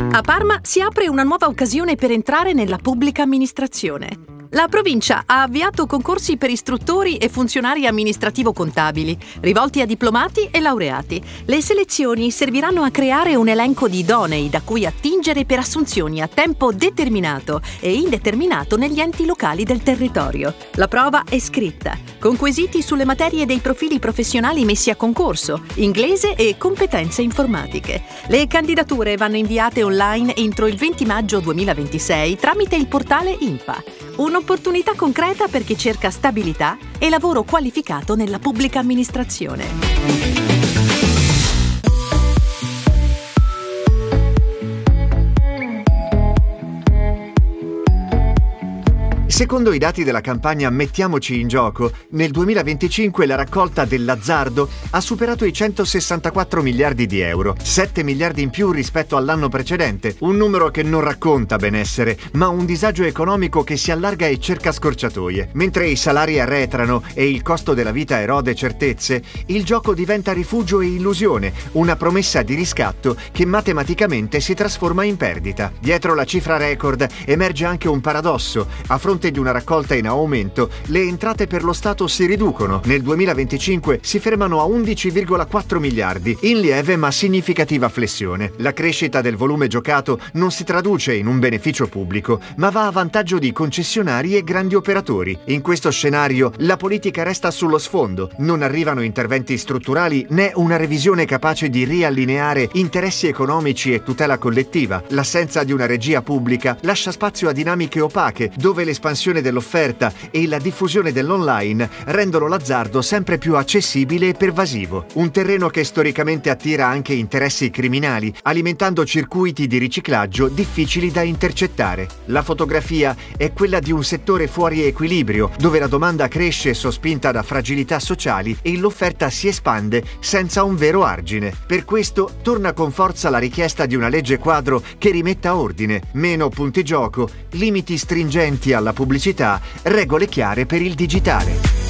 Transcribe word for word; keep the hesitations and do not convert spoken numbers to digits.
A Parma si apre una nuova occasione per entrare nella pubblica amministrazione. La provincia ha avviato concorsi per istruttori e funzionari amministrativo-contabili, rivolti a diplomati e laureati. Le selezioni serviranno a creare un elenco di idonei da cui attingere per assunzioni a tempo determinato e indeterminato negli enti locali del territorio. La prova è scritta, con quesiti sulle materie dei profili professionali messi a concorso, inglese e competenze informatiche. Le candidature vanno inviate online entro il venti maggio duemilaventisei tramite il portale I N P A. Un'opportunità concreta per chi cerca stabilità e lavoro qualificato nella pubblica amministrazione. Secondo i dati della campagna Mettiamoci in gioco, nel duemilaventicinque la raccolta dell'azzardo ha superato i centosessantaquattro miliardi di euro, sette miliardi in più rispetto all'anno precedente, un numero che non racconta benessere, ma un disagio economico che si allarga e cerca scorciatoie. Mentre i salari arretrano e il costo della vita erode certezze, il gioco diventa rifugio e illusione, una promessa di riscatto che matematicamente si trasforma in perdita. Dietro la cifra record emerge anche un paradosso: a fronte di una raccolta in aumento, le entrate per lo Stato si riducono. Nel duemilaventicinque si fermano a undici virgola quattro miliardi, in lieve ma significativa flessione. La crescita del volume giocato non si traduce in un beneficio pubblico, ma va a vantaggio di concessionari e grandi operatori. In questo scenario la politica resta sullo sfondo, non arrivano interventi strutturali né una revisione capace di riallineare interessi economici e tutela collettiva. L'assenza di una regia pubblica lascia spazio a dinamiche opache, dove l'espansione dell'offerta e la diffusione dell'online rendono l'azzardo sempre più accessibile e pervasivo. Un terreno che storicamente attira anche interessi criminali, alimentando circuiti di riciclaggio difficili da intercettare. La fotografia è quella di un settore fuori equilibrio, dove la domanda cresce sospinta da fragilità sociali e l'offerta si espande senza un vero argine. Per questo torna con forza la richiesta di una legge quadro che rimetta ordine, meno punti gioco, limiti stringenti alla pubblicità, regole chiare per il digitale.